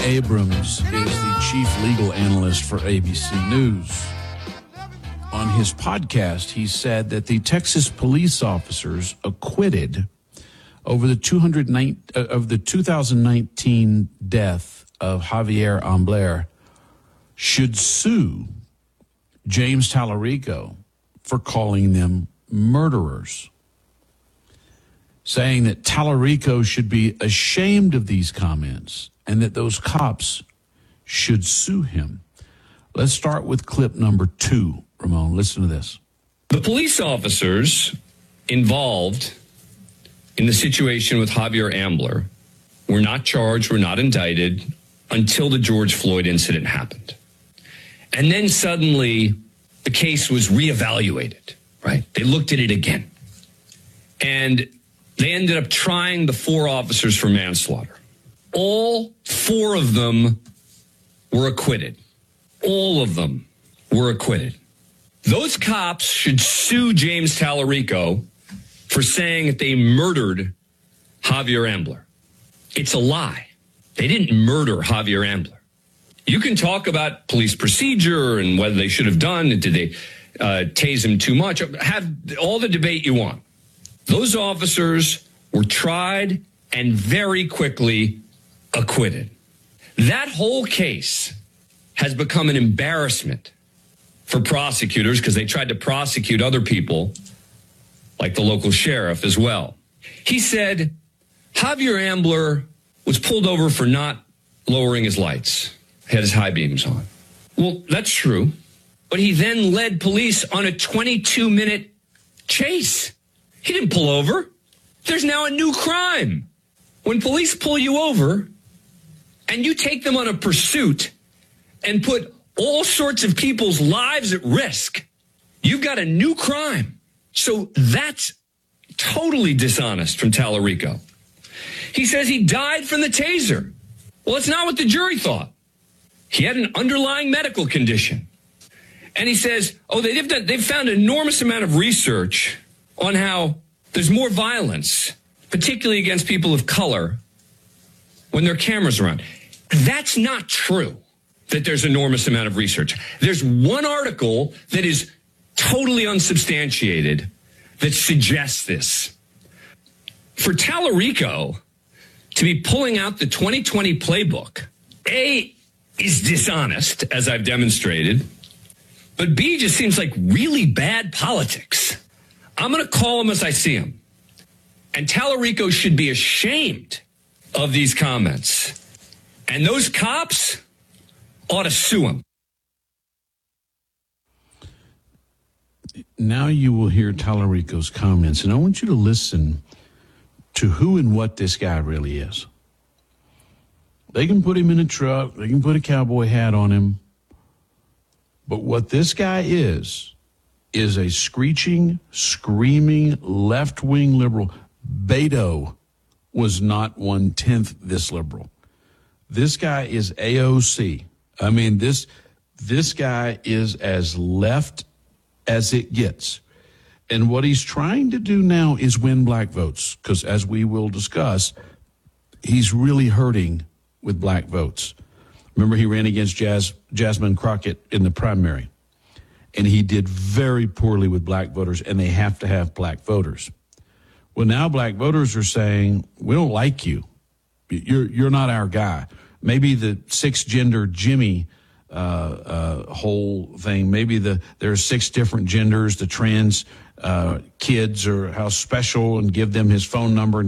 Abrams is the chief legal analyst for ABC News. On his podcast, he said that the Texas police officers acquitted over the 2019 death of Javier Ambler should sue James Tallarico for calling them murderers, saying that Tallarico should be ashamed of these comments and that those cops should sue him. Let's start with clip number 2. Ramon, listen to this. The police officers involved in the situation with Javier Ambler were not charged, were not indicted until the George Floyd incident happened. And then suddenly the case was reevaluated, right? They looked at it again. And they ended up trying the 4 officers for manslaughter. All 4 of them were acquitted. All of them were acquitted. Those cops should sue James Tallarico for saying that they murdered Javier Ambler. It's a lie. They didn't murder Javier Ambler. You can talk about police procedure and whether they should have done, did they tase him too much, have all the debate you want. Those officers were tried and very quickly acquitted. That whole case has become an embarrassment for prosecutors because they tried to prosecute other people, like the local sheriff as well. He said Javier Ambler was pulled over for not lowering his lights, had his high beams on. Well, that's true. But he then led police on a 22-minute chase. He didn't pull over. There's now a new crime. When police pull you over and you take them on a pursuit and put all sorts of people's lives at risk, you've got a new crime. So that's totally dishonest from Tallarico. He says he died from the taser. Well, it's not what the jury thought. He had an underlying medical condition. And he says, they've found an enormous amount of research on how there's more violence, particularly against people of color, when there are cameras around. That's not true, that there's an enormous amount of research. There's one article that is totally unsubstantiated that suggests this. For Tallarico to be pulling out the 2020 playbook, A, is dishonest, as I've demonstrated, but B, just seems like really bad politics. I'm going to call him as I see him. And Tallarico should be ashamed of these comments. And those cops ought to sue him. Now you will hear Tallarico's comments, and I want you to listen to who and what this guy really is. They can put him in a truck, they can put a cowboy hat on him, but what this guy is a screeching, screaming, left-wing liberal. Beto was not 1/10 this liberal. This guy is AOC. I mean, this guy is as left as it gets. And what he's trying to do now is win black votes, because as we will discuss, he's really hurting with black votes. Remember, he ran against Jasmine Crockett in the primary, and he did very poorly with black voters, and they have to have black voters. Well, now black voters are saying, we don't like you. You're not our guy. Maybe the 6-gender Jimmy whole thing, maybe there are 6 different genders, the trans kids, or how special, and give them his phone number and